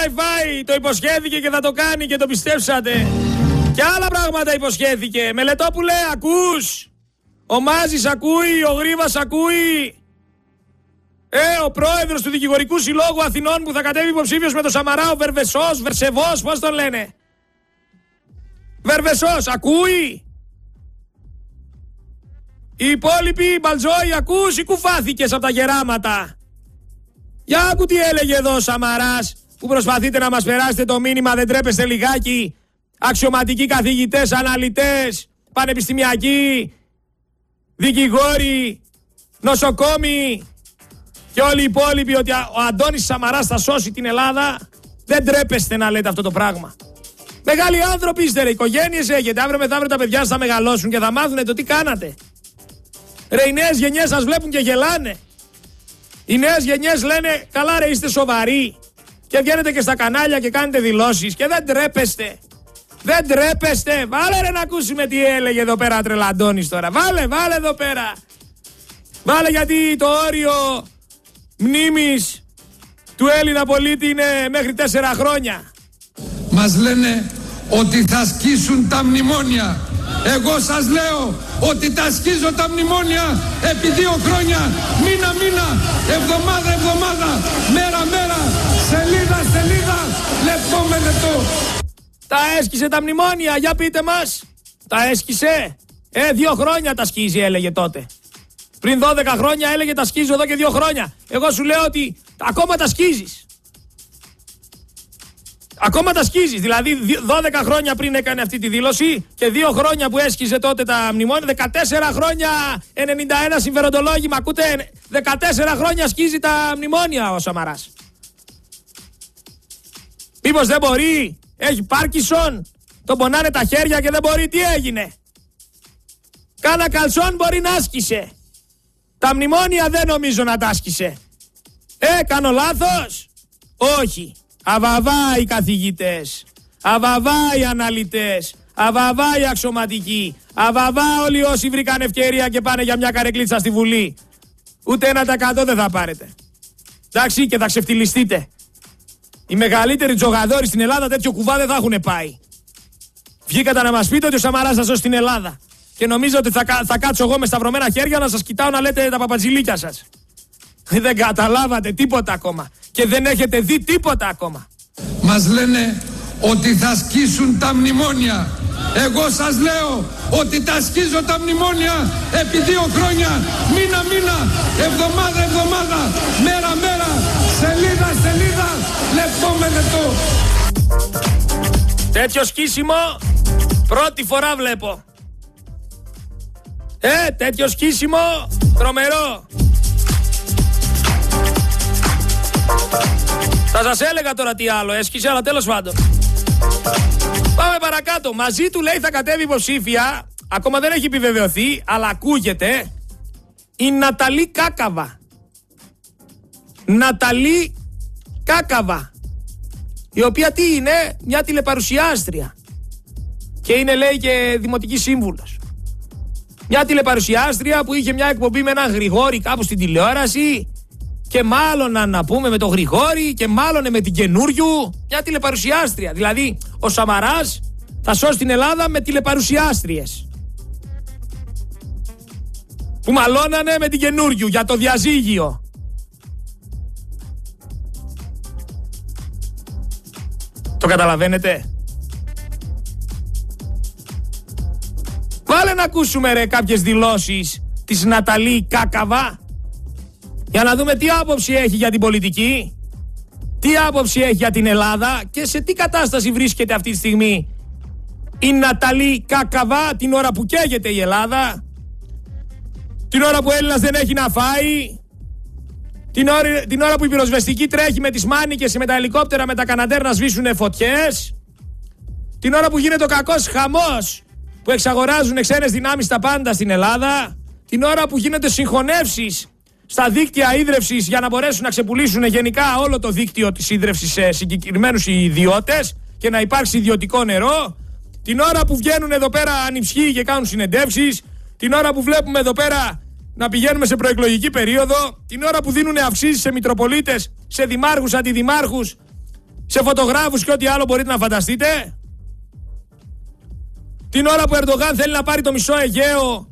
Wi-Fi. Το υποσχέθηκε και θα το κάνει και το πιστέψατε. Και άλλα πράγματα υποσχέθηκε. Μελετόπουλε, ακούς? Ο Μάζης ακούει, ο Γρήβας ακούει. Ο πρόεδρος του Δικηγορικού Συλλόγου Αθηνών που θα κατέβει υποψήφιος με το Σαμαρά, ο Βερβεσός, Βερσεβός, πώς τον λένε? Βερβεσός, ακούει? Οι υπόλοιποι, Μπαλζόη, ακούς ή κουφάθηκες από τα γεράματα? Για άκου τι έλεγε εδώ ο Σαμαράς, που προσπαθείτε να μας περάσετε το μήνυμα, δεν τρέπεστε λιγάκι? Αξιωματικοί καθηγητές, αναλυτές, πανεπιστημιακοί, δικηγόροι, νοσοκόμοι και όλοι οι υπόλοιποι, ότι ο Αντώνης Σαμαράς θα σώσει την Ελλάδα. Δεν τρέπεστε να λέτε αυτό το πράγμα. Μεγάλοι άνθρωποι είστε, ρε, οικογένειες έχετε. Αύριο μεθαύριο τα παιδιά σας θα μεγαλώσουν και θα μάθουν το τι κάνατε. Ρε, οι νέες γενιές σας βλέπουν και γελάνε. Οι νέες γενιές λένε, καλά ρε, είστε σοβαροί? Και βγαίνετε και στα κανάλια και κάνετε δηλώσεις και δεν τρέπεστε. Δεν τρέπεστε. Βάλε ρε να ακούσουμε τι έλεγε εδώ πέρα Τρελαντώνης τώρα. Βάλε εδώ πέρα. Βάλε, γιατί το όριο μνήμης του Έλληνα πολίτη είναι μέχρι 4 χρόνια. Μας λένε ότι θα σκίσουν τα μνημόνια. Εγώ σας λέω ότι τα σκίζω τα μνημόνια επί 2 χρόνια, μήνα, εβδομάδα, μέρα, σελίδα, λεπτό με λεπτό. Τα έσκησε τα μνημόνια, για πείτε μας. Τα έσκησε? 2 χρόνια τα σκίζει, έλεγε τότε. Πριν 12 χρόνια έλεγε τα σκίζω εδώ και 2 χρόνια. Εγώ σου λέω ότι ακόμα τα σκίζεις. Ακόμα τα σκίζεις. Δηλαδή 12 χρόνια πριν έκανε αυτή τη δήλωση και 2 χρόνια που έσκιζε τότε τα μνημόνια. 14 χρόνια 91 συμφεροντολόγημα. Ακούτε, 14 χρόνια σκίζει τα μνημόνια ο Σαμαράς. Μήπως δεν μπορεί? Έχει Πάρκινσον? Τον πονάνε τα χέρια και δεν μπορεί? Τι έγινε? Κάνα καλσόν μπορεί να άσκησε. Τα μνημόνια δεν νομίζω να τα άσκησε. Κάνω λάθος? Όχι. Αβαβά οι καθηγητές, αβαβά οι αναλυτές, αβαβά οι αξιωματικοί, αβαβά όλοι όσοι βρήκαν ευκαιρία και πάνε για μια καρεκλίτσα στη Βουλή. Ούτε 1% δεν θα πάρετε. Εντάξει, και θα ξεφτυλιστείτε. Οι μεγαλύτεροι τζογαδόροι στην Ελλάδα τέτοιο κουβά δεν θα έχουν πάει. Βγήκατε να μας πείτε ότι ο Σαμαράς θα σώσει την Ελλάδα. Και νομίζω ότι θα κάτσω εγώ με σταυρωμένα χέρια να σας κοιτάω να λέτε τα παπατζηλίκια σας. Δεν καταλάβατε τίποτα ακόμα. Και δεν έχετε δει τίποτα ακόμα. Μας λένε ότι θα σκίσουν τα μνημόνια. Εγώ σας λέω ότι τα σκίζω τα μνημόνια επί 2 χρόνια, μήνα, εβδομάδα, μέρα, σελίδα, λεπτό με λεπτό. Τέτοιο σκίσιμο πρώτη φορά βλέπω. Τέτοιο σκίσιμο τρομερό. Θα σας έλεγα τώρα τι άλλο έσκησε, αλλά τέλος πάντων. Πάμε παρακάτω. Μαζί του λέει θα κατέβει υποψήφια. Ακόμα δεν έχει επιβεβαιωθεί, αλλά ακούγεται. Η Ναταλή Κάκαβα. Ναταλή Κάκαβα. Η οποία τι είναι? Μια τηλεπαρουσιάστρια. Και είναι, λέει, και δημοτική σύμβουλος. Μια τηλεπαρουσιάστρια που είχε μια εκπομπή με έναν Γρηγόρη κάπου στην τηλεόραση. Και μάλλον να πούμε με τον Γρηγόρη και μάλλον με την καινούριου. Μια τηλεπαρουσιάστρια. Δηλαδή ο Σαμαράς θα σώσει την Ελλάδα με τηλεπαρουσιάστριες που μαλώνανε με την καινούριου για το διαζύγιο. Το καταλαβαίνετε? Βάλε να ακούσουμε ρε κάποιες δηλώσεις της Ναταλή Κάκαβα για να δούμε τι άποψη έχει για την πολιτική, τι άποψη έχει για την Ελλάδα και σε τι κατάσταση βρίσκεται αυτή τη στιγμή η Ναταλή Κάκαβα την ώρα που καίγεται η Ελλάδα, την ώρα που ο Έλληνας δεν έχει να φάει, την ώρα που η πυροσβεστική τρέχει με τις μάνικες και με τα ελικόπτερα με τα καναντέρ να σβήσουν φωτιές, την ώρα που γίνεται ο κακός χαμός που εξαγοράζουν ξένες δυνάμεις τα πάντα στην Ελλάδα, την ώρα που γίνονται συγχωνεύσεις στα δίκτυα ίδρευσης για να μπορέσουν να ξεπουλήσουν γενικά όλο το δίκτυο της ίδρευσης σε συγκεκριμένους ιδιώτες και να υπάρξει ιδιωτικό νερό, την ώρα που βγαίνουν εδώ πέρα ανιψιοί και κάνουν συνεντεύσεις, την ώρα που βλέπουμε εδώ πέρα να πηγαίνουμε σε προεκλογική περίοδο, την ώρα που δίνουν αυξήσεις σε μητροπολίτες, σε δημάρχους, αντιδημάρχους σε φωτογράφους και ό,τι άλλο μπορείτε να φανταστείτε. Την ώρα που ο Ερντογάν θέλει να πάρει το μισό Αιγαίο